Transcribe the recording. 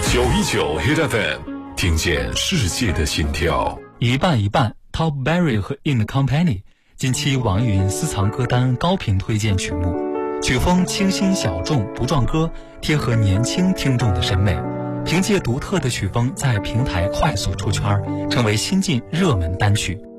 919 Hit FM， 听见世界的心跳。 一半一半 ，Top Berry 和 In the Company 近期网易云私藏歌单高频推荐曲目，曲风清新小众，不撞歌，贴合年轻听众的审美。凭借独特的曲风，在平台快速出圈，成为新晋热门单曲。